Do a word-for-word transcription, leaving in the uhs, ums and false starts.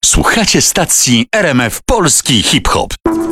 Słuchacie stacji R M F Polski Hip Hop.